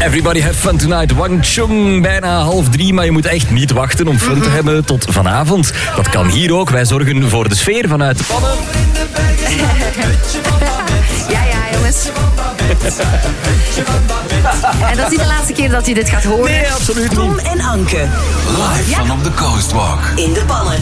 Everybody have fun tonight. Wang Chung, bijna 2:30, maar je moet echt niet wachten om fun te hebben tot vanavond. Dat kan hier ook. Wij zorgen voor de sfeer vanuit de pannen. Ja, jongens. En dat is niet de laatste keer dat je dit gaat horen. Nee, absoluut niet. Tom en Anke. Live van op de Coastwalk. In de pannen.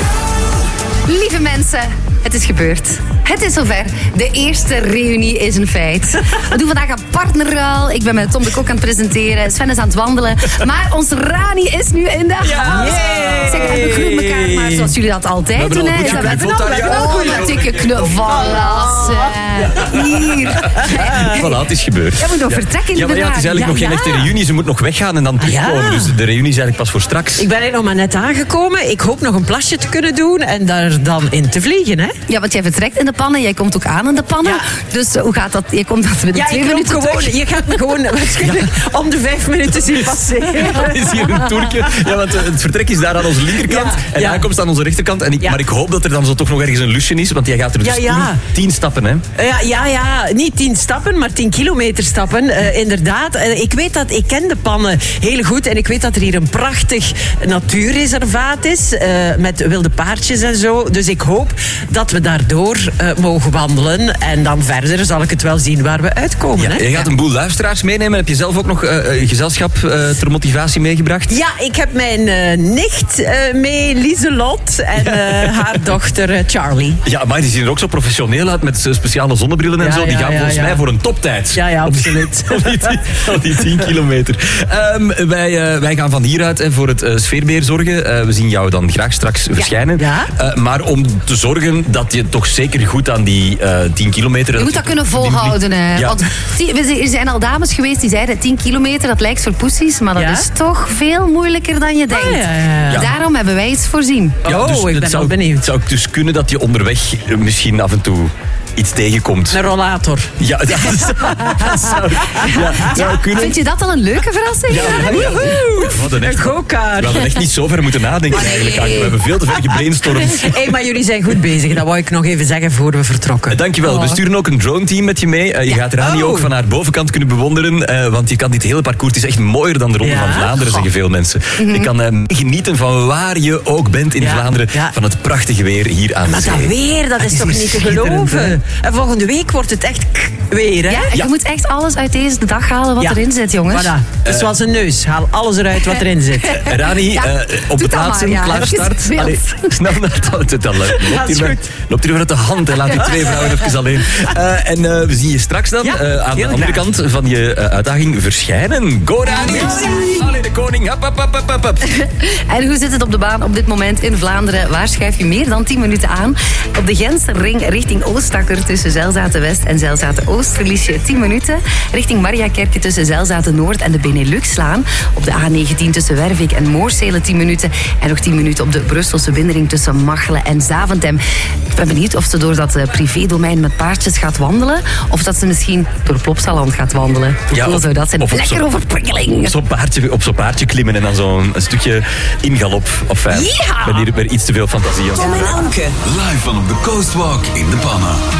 Lieve mensen, het is gebeurd. Het is zover. De eerste reunie is een feit. We doen vandaag een partnerruil. Ik ben met Tom de Kok aan het presenteren. Sven is aan het wandelen. Maar ons Rani is nu in de huis. Zeg, we groeten elkaar maar zoals jullie dat altijd doen. We hebben al een dikke knuffel. Hier. Voilà, het is gebeurd. Je moet nog vertrekken. Ja, maar het is eigenlijk nog geen echte reunie. Ze moet nog weggaan en dan terugkomen. Dus de reunie is eigenlijk pas voor straks. Ik ben eigenlijk nog maar net aangekomen. Ik hoop nog een plasje te kunnen doen en daar dan in te vliegen. Hè? Ja, want jij vertrekt in de pannen. Jij komt ook aan in de pannen. Ja. Dus hoe gaat dat? Je komt dat binnen 2 minuten gewoon, je gaat me gewoon om de 5 minuten zien passeren. Dat is hier een toertje. Ja, want het vertrek is daar aan onze linkerkant. En de aankomst aan onze rechterkant. Maar ik hoop dat er dan zo toch nog ergens een lusje is. Want jij gaat er dus 10 stappen, hè? Ja, niet 10 stappen, maar 10 kilometer stappen. Inderdaad. Ik ken de pannen heel goed. En ik weet dat er hier een prachtig natuurreservaat is. Met wilde paardjes en zo. Dus ik hoop dat we daardoor mogen wandelen. En dan verder zal ik het wel zien waar we uitkomen. Ja, hè? je gaat een boel luisteraars meenemen. Heb je zelf ook nog gezelschap ter motivatie meegebracht? Ja, ik heb mijn nicht mee, Lieselot. En haar dochter Charlie. Ja, maar die zien er ook zo professioneel uit met speciale zonnebrillen en zo. Die gaan volgens mij voor een toptijd. Ja, absoluut. Op die 10 kilometer. Wij gaan van hieruit voor het sfeerbeheer zorgen. We zien jou dan graag straks verschijnen. Ja. Maar om te zorgen dat je toch zeker goed aan die 10 kilometer... Je moet dat kunnen volhouden. Hè. Want er zijn al dames geweest die zeiden 10 kilometer, dat lijkt voor poesies. Maar dat is toch veel moeilijker dan je denkt. Ja. Daarom hebben wij iets voorzien. Ik ben al benieuwd. Het zou dus kunnen dat je onderweg misschien af en toe iets tegenkomt. Een rollator. Ja, dat zou kunnen. Vind je dat al een leuke verrassing? Een go-kart. We hadden echt niet zo ver moeten nadenken eigenlijk. We hebben veel te ver gebrainstormd. Hey, maar jullie zijn goed bezig. Dat wou ik nog even zeggen voor we vertrokken. Dankjewel. We sturen ook een drone-team met je mee. Je gaat Rani ook van haar bovenkant kunnen bewonderen. Want je kan dit hele parcours. Het is echt mooier dan de Ronde van Vlaanderen, zeggen veel mensen. Je kan genieten van waar je ook bent in Vlaanderen. Van het prachtige weer hier aan de zee. Maar dat weer, dat is toch niet te geloven? En volgende week wordt het echt weer, hè? Ja, je moet echt alles uit deze dag halen wat erin zit, jongens. Voilà. Dus zoals een neus. Haal alles eruit wat erin zit. Rani, op de plaatsen, klaar start. Snel naar het toilet. Loopt hier vanuit de hand en laat die 2 vrouwen even alleen. En we zien je straks dan aan de andere kant van je uitdaging verschijnen. Go Rani! Allee, de koning. Hop. En hoe zit het op de baan op dit moment in Vlaanderen? Waar schuif je meer dan 10 minuten aan? Op de Gentse-ring richting Oostakker tussen Zelzaten-West en Zelzaten-Oost verlies je 10 minuten. Richting Mariakerke tussen Zelzaten-Noord en de Benelux-laan. Op de A19 tussen Wervik en Moorsele 10 minuten. En nog 10 minuten op de Brusselse binnenring tussen Machelen en Zaventem. Ik ben benieuwd of ze door dat privédomein met paardjes gaat wandelen. Of dat ze misschien door Plopsaland gaat wandelen. Hoe zou dat zijn? Lekker overprikkeling. Op zo'n paardje klimmen en dan zo'n stukje in galop. Of ik ben hier weer iets te veel fantasie. Tom en Anke. Live van op de Coastwalk in de pannen.